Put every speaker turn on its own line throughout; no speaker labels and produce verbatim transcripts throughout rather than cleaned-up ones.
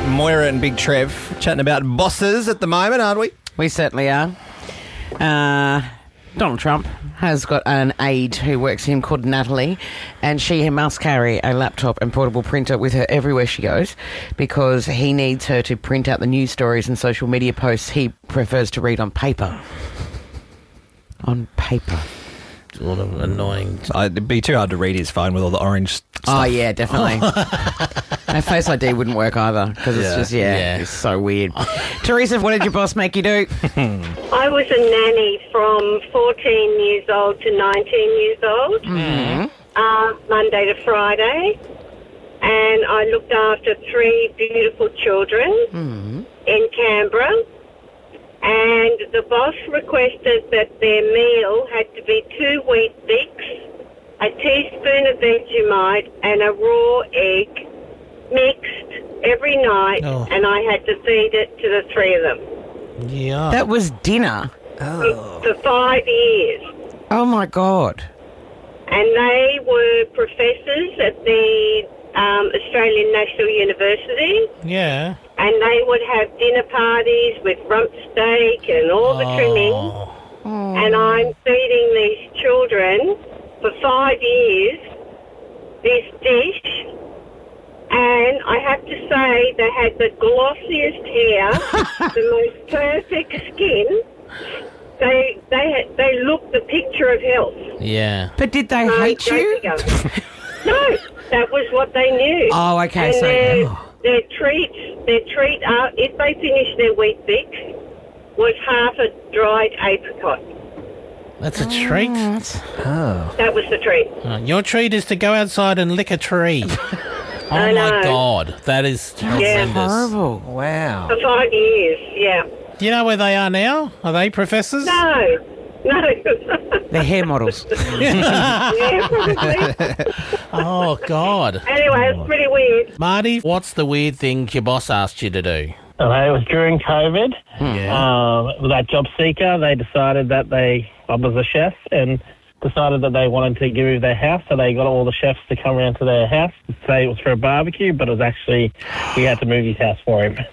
Moira and Big Trev chatting about bosses at the moment, aren't we?
We certainly are. Uh, Donald Trump has got an aide who works for him called Natalie, and she must carry a laptop and portable printer with her everywhere she goes because he needs her to print out the news stories and social media posts he prefers to read on paper. On paper.
Sort of annoying.
It'd be too hard to read his phone with all the orange stuff.
Oh, yeah, definitely. And Face I D wouldn't work either because it's
Yeah.
just, yeah,
Yeah.
it's so weird. Teresa, what did your boss make you do?
I was a nanny from fourteen years old to nineteen years old,
Mm-hmm.
uh, Monday to Friday, and I looked after three beautiful children
Mm-hmm.
in Canberra, and the boss requested that their meal had to be two wheat bix, a teaspoon of Vegemite, and a raw egg mixed every night,
Oh.
and I had to feed it to the three of them.
Yeah.
That was dinner.
For five years.
Oh, my God.
And they were professors at the um, Australian National University,
yeah.
and they would have dinner parties with rump steak and all the trimmings.
Oh.
And I'm feeding these children for five years this dish. And I have to say, they had the glossiest hair, the most perfect skin. They they had, they looked the picture of health.
Yeah.
But did they
No,
hate
don't
you?
go. No, that was what they knew.
Oh, okay,
And
so-
their,
oh.
their treat, their treat, uh, if they finished their wheat bix, was half a dried apricot.
That's a treat.
Oh.
That was the treat.
Uh, your treat is to go outside and lick a tree. Oh,
I
my
know.
God. That is horrendous.
Horrible.
Wow.
For five years, yeah.
Do you know where they are now? Are they professors?
No, no.
They're hair models.
Yeah, probably.
Oh, God.
Anyway, it's pretty weird.
Marty, what's the weird thing your boss asked you to do?
Uh, it was during COVID.
Yeah.
Um, with that job seeker, they decided that they, I was a chef, and decided that they wanted to give me their house, so they got all the chefs to come around to their house. Say it was for a barbecue, but it was actually, we had to move his house for him.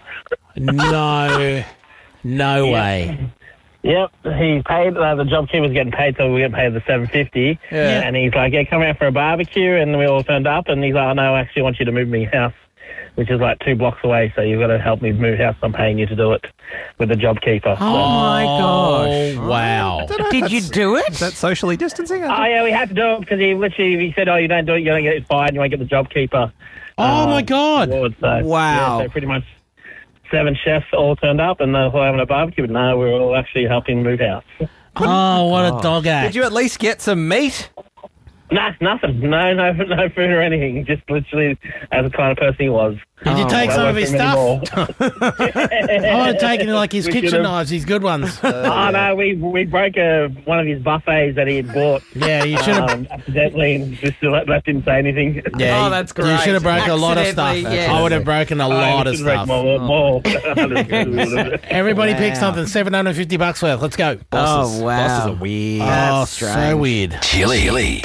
No. No
Yeah.
way.
Yep, he paid, uh, the job keeper was getting paid, so we were getting paid the seven fifty.
Yeah.
And he's like, yeah, come around for a barbecue, and we all turned up, and he's like, oh, no, I actually want you to move me house, which is like two blocks away, so you've got to help me move house. I'm paying you to do it with the job keeper.
Oh, my gosh.
Oh, wow.
Did you do it?
Is that socially distancing?
Oh, yeah, we had to do it because he literally he said, oh, you don't do it, you're going to get fired, you won't get the job keeper.
Oh,
um,
my God.
award. So,
Wow.
Yeah, so pretty much seven chefs all turned up and they were having a barbecue, but no, we were all actually helping move house.
Oh, what a dog act.
Did you at least get some meat?
Nah, nothing. No, no, no food or anything. Just literally as the kind of person he was.
Did you take
I
some of
won't
his
bring him
stuff?
anymore.
I would have taken like his
We
kitchen
should've.
knives, his good ones.
Oh, no, we we broke a, one of his buffets that he had bought.
Yeah, you should have.
Um, accidentally, and just let, let him say anything.
Yeah,
Oh, that's
You
great.
should have broken a lot of stuff.
Accidentally, yes.
I would have broken a
Oh,
lot
we
of
should break
stuff.
More, more.
Everybody pick
Wow.
something. seven hundred fifty bucks worth. Let's go.
Bosses.
Oh, wow.
Bosses are weird.
Oh,
That's
so
strange.
weird.
Chili. Chili.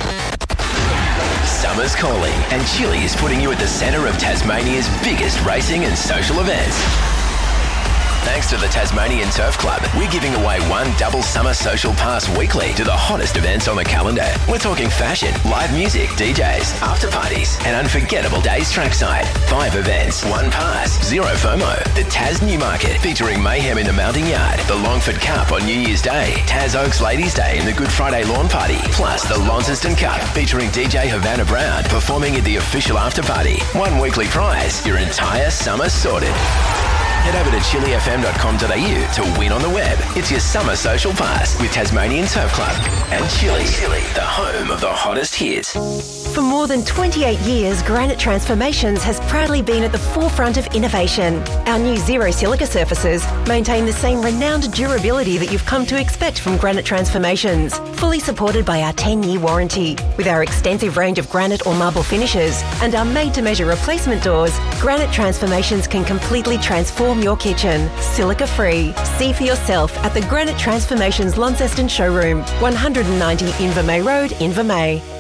Summer's calling, and Chili is putting you at the centre of Tasmania's biggest racing and social events. Thanks to the Tasmanian Turf Club, we're giving away one double summer social pass weekly to the hottest events on the calendar. We're talking fashion, live music, D Js, after parties, and unforgettable days trackside. Five events, one pass, zero FOMO. The Tas Newmarket, featuring mayhem in the Mounting Yard, the Longford Cup on New Year's Day, Tas Oaks Ladies' Day and the Good Friday Lawn Party, plus the Launceston Cup, featuring D J Havana Brown performing at the official after party. One weekly prize, your entire summer sorted. Head over to chili f m dot com dot a u to win on the web. It's your summer social pass with Tasmanian Turf Club and Chili, the home of the hottest hits.
For more than twenty-eight years, Granite Transformations has proudly been at the forefront of innovation. Our new zero silica surfaces maintain the same renowned durability that you've come to expect from Granite Transformations, fully supported by our ten-year warranty. With our extensive range of granite or marble finishes and our made-to-measure replacement doors, Granite Transformations can completely transform your kitchen, silica-free. See for yourself at the Granite Transformations Launceston showroom, one hundred ninety Invermay Road, Invermay.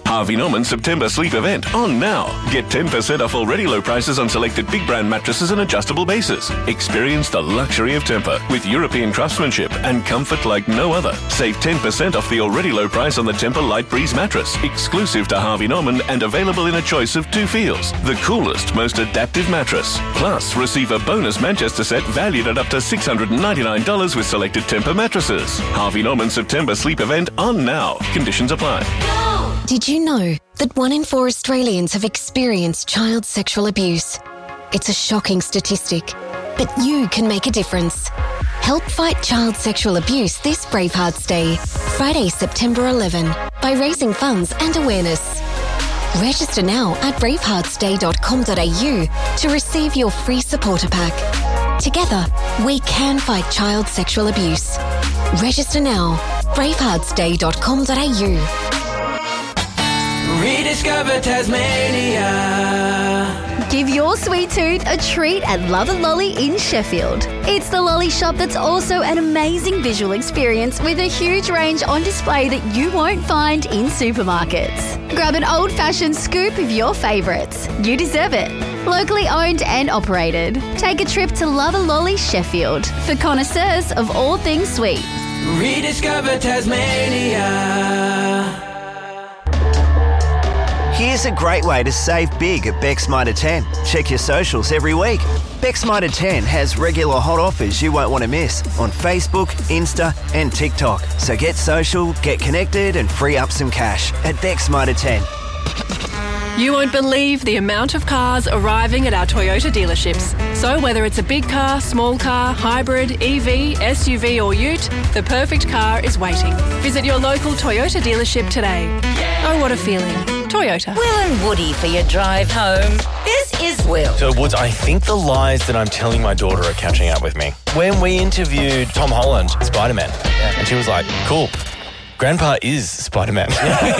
Harvey Norman September sleep event on now. Get ten percent off already low prices on selected big brand mattresses and adjustable bases. Experience the luxury of Tempur with European craftsmanship and comfort like no other. Save ten percent off the already low price on the Tempur Light Breeze mattress, exclusive to Harvey Norman and available in a choice of two feels. The coolest, most adaptive mattress. Plus, receive a bonus Manchester set valued at up to six hundred ninety-nine dollars with selected Tempur mattresses. Harvey Norman September sleep event on now. Conditions apply.
Did you know that one in four Australians have experienced child sexual abuse? It's a shocking statistic, but you can make a difference. Help fight child sexual abuse this Bravehearts Day, Friday, September eleventh, by raising funds and awareness. Register now at bravehearts day dot com dot a u to receive your free supporter pack. Together, we can fight child sexual abuse. Register now, bravehearts day dot com dot a u.
Rediscover Tasmania.
Give your sweet tooth a treat at Love a Lolly in Sheffield. It's the lolly shop that's also an amazing visual experience with a huge range on display that you won't find in supermarkets. Grab an old-fashioned scoop of your favourites. You deserve it. Locally owned and operated. Take a trip to Love a Lolly Sheffield for connoisseurs of all things sweet.
Rediscover Tasmania.
Here's a great way to save big at Beck's Mitre ten. Check your socials every week. Beck's Mitre ten has regular hot offers you won't want to miss on Facebook, Insta and TikTok. So get social, get connected and free up some cash at Beck's Mitre ten.
You won't believe the amount of cars arriving at our Toyota dealerships. So whether it's a big car, small car, hybrid, E V, S U V or ute, the perfect car is waiting. Visit your local Toyota dealership today. Oh, what a feeling. Toyota.
Will and Woody for your drive home. This is Will.
So, Woods, I think the lies that I'm telling my daughter are catching up with me. When we interviewed Tom Holland, Spider-Man, and she was like, cool, Grandpa is Spider-Man.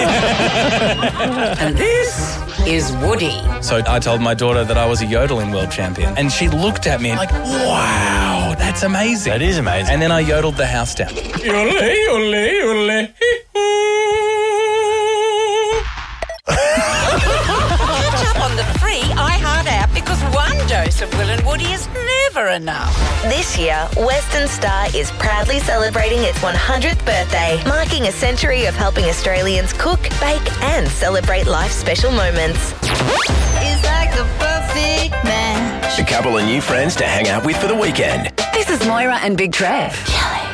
And this is Woody.
So I told my daughter that I was a yodeling world champion, and she looked at me like, wow, that's amazing. That is amazing. And then I yodeled the house down. Yodel, yodel, yodel.
Catch up on the free iHeart app because one dose of Will and Woody is never enough.
This year, Western Star is proudly celebrating its one hundredth birthday, marking a century of helping Australians cook, bake and celebrate life's special moments.
It's like the perfect match.
A couple of new friends to hang out with for the weekend.
This is Moira and Big Trev.